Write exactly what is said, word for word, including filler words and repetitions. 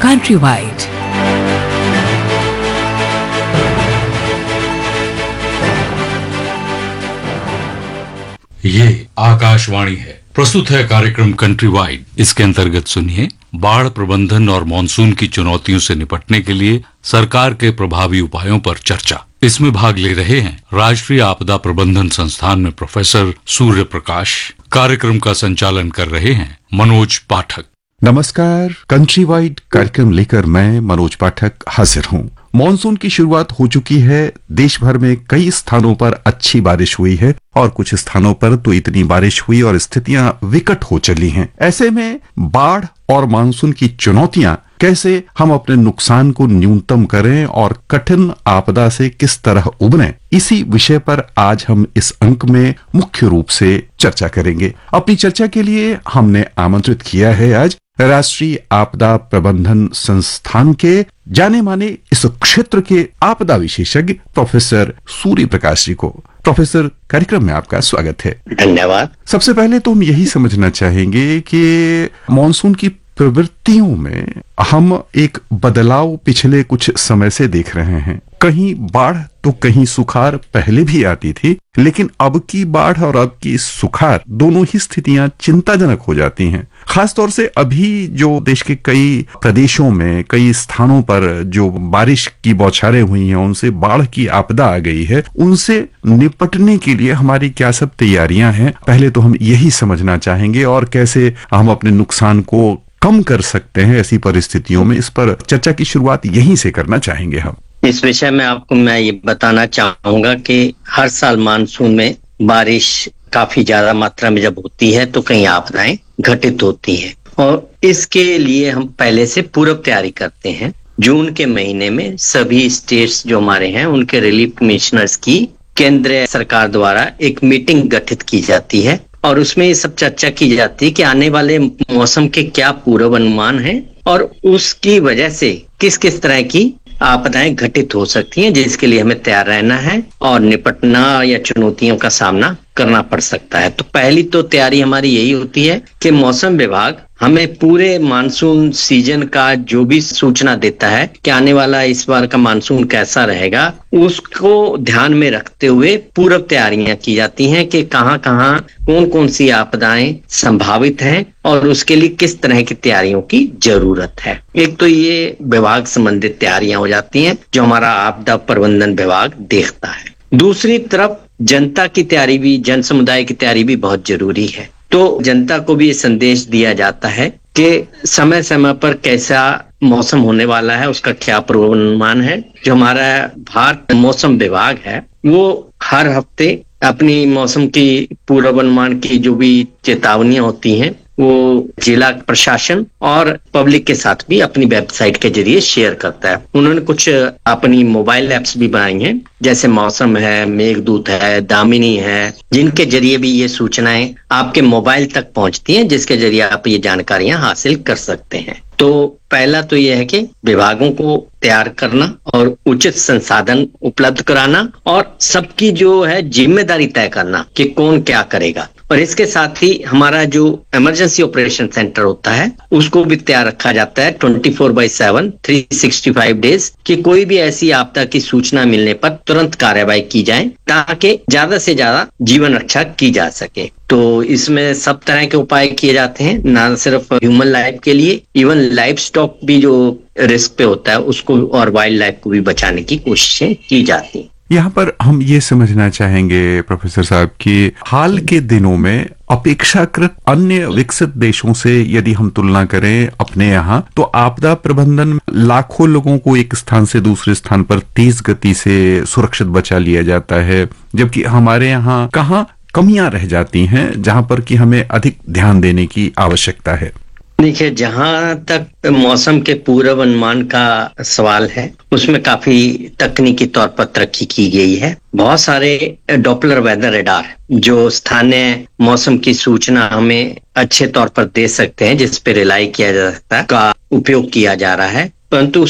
Countrywide. ये आकाशवाणी है। प्रस्तुत है कार्यक्रम कंट्री वाइड। इसके अंतर्गत सुनिए बाढ़ प्रबंधन और मानसून की चुनौतियों से निपटने के लिए सरकार के प्रभावी उपायों पर चर्चा। इसमें भाग ले रहे हैं राष्ट्रीय आपदा प्रबंधन संस्थान में प्रोफेसर सूर्य प्रकाश। कार्यक्रम का संचालन कर रहे हैं मनोज पाठक। नमस्कार, कंट्री वाइड कार्यक्रम लेकर मैं मनोज पाठक हाजिर हूँ। मॉनसून की शुरुआत हो चुकी है। देश भर में कई स्थानों पर अच्छी बारिश हुई है और कुछ स्थानों पर तो इतनी बारिश हुई और स्थितियां विकट हो चली हैं। ऐसे में बाढ़ और मानसून की चुनौतियां, कैसे हम अपने नुकसान को न्यूनतम करें और कठिन आपदा से किस तरह उबरें, इसी विषय पर आज हम इस अंक में मुख्य रूप से चर्चा करेंगे। अपनी चर्चा के लिए हमने आमंत्रित किया है आज राष्ट्रीय आपदा प्रबंधन संस्थान के जाने माने इस क्षेत्र के आपदा विशेषज्ञ प्रोफेसर सूर्य प्रकाश जी को। प्रोफेसर, कार्यक्रम में आपका स्वागत है। धन्यवाद। सबसे पहले तो हम यही समझना चाहेंगे कि मॉनसून की प्रवृत्तियों में हम एक बदलाव पिछले कुछ समय से देख रहे हैं। कहीं बाढ़ तो कहीं सुखाड़ पहले भी आती थी, लेकिन अब की बाढ़ और अब की सुखाड़ दोनों ही स्थितियां चिंताजनक हो जाती हैं। खासतौर से अभी जो देश के कई प्रदेशों में कई स्थानों पर जो बारिश की बौछारें हुई हैं, उनसे बाढ़ की आपदा आ गई है। उनसे निपटने के लिए हमारी क्या सब तैयारियां हैं, पहले तो हम यही समझना चाहेंगे और कैसे हम अपने नुकसान को कम कर सकते हैं ऐसी परिस्थितियों में। इस पर चर्चा की शुरुआत यहीं से करना चाहेंगे हम। इस विषय में आपको मैं ये बताना चाहूंगा कि हर साल मानसून में बारिश काफी ज्यादा मात्रा में जब होती है तो कई आपदाएं घटित होती हैं और इसके लिए हम पहले से पूर्व तैयारी करते हैं। जून के महीने में सभी स्टेट्स जो हमारे हैं उनके रिलीफ कमिश्नर्स की केंद्र सरकार द्वारा एक मीटिंग गठित की जाती है और उसमें ये सब चर्चा की जाती है कि आने वाले मौसम के क्या पूर्व अनुमान हैं और उसकी वजह से किस किस तरह की आपदाएं घटित हो सकती हैं, जिसके लिए हमें तैयार रहना है और निपटना या चुनौतियों का सामना करना पड़ सकता है। तो पहली तो तैयारी हमारी यही होती है कि मौसम विभाग हमें पूरे मानसून सीजन का जो भी सूचना देता है कि आने वाला इस बार का मानसून कैसा रहेगा, उसको ध्यान में रखते हुए पूर्व तैयारियां की जाती हैं कि कहां कहां कौन कौन सी आपदाएं संभावित हैं और उसके लिए किस तरह की तैयारियों की जरूरत है। एक तो ये विभाग संबंधित तैयारियां हो जाती हैं जो हमारा आपदा प्रबंधन विभाग देखता है। दूसरी तरफ जनता की तैयारी भी, जन समुदाय की तैयारी भी बहुत जरूरी है। तो जनता को भी ये संदेश दिया जाता है कि समय समय पर कैसा मौसम होने वाला है, उसका क्या पूर्वानुमान है। जो हमारा भारत मौसम विभाग है वो हर हफ्ते अपनी मौसम की पूर्वानुमान की जो भी चेतावनियां होती हैं वो जिला प्रशासन और पब्लिक के साथ भी अपनी वेबसाइट के जरिए शेयर करता है। उन्होंने कुछ अपनी मोबाइल एप्स भी बनाई हैं, जैसे मौसम है, मेघदूत है, दामिनी है, जिनके जरिए भी ये सूचनाएं आपके मोबाइल तक पहुंचती हैं, जिसके जरिए आप ये जानकारियां हासिल कर सकते हैं। तो पहला तो यह है कि विभागों को तैयार करना और उचित संसाधन उपलब्ध कराना और सबकी जो है जिम्मेदारी तय करना कि कौन क्या करेगा। और इसके साथ ही हमारा जो इमरजेंसी ऑपरेशन सेंटर होता है उसको भी तैयार रखा जाता है twenty four by seven three sixty five days कि कोई भी ऐसी आपदा की सूचना मिलने पर तुरंत कार्यवाही की जाए ताकि ज्यादा से ज्यादा जीवन रक्षा की जा सके। तो इसमें सब तरह के उपाय किए जाते हैं, ना सिर्फ ह्यूमन लाइफ के लिए, इवन लाइफ स्टॉक भी जो रिस्क पे होता है उसको और वाइल्ड लाइफ को भी बचाने की कोशिशें की जाती हैं। यहाँ पर हम ये समझना चाहेंगे प्रोफेसर साहब कि हाल के दिनों में अपेक्षाकृत अन्य विकसित देशों से यदि हम तुलना करें अपने यहाँ, तो आपदा प्रबंधन लाखों लोगों को एक स्थान से दूसरे स्थान पर तेज गति से सुरक्षित बचा लिया जाता है, जबकि हमारे यहाँ कहाँ कमियां रह जाती हैं जहां पर कि हमें अधिक ध्यान देने की आवश्यकता है। देखिए, जहां तक मौसम के पूर्व अनुमान का सवाल है उसमें काफी तकनीकी तौर पर तरक्की की गई है। बहुत सारे डॉपलर वेदर रडार जो स्थानीय मौसम की सूचना हमें अच्छे तौर पर दे सकते हैं, जिस पे रिलाई किया जा सकता है, का उपयोग किया जा रहा है, परंतु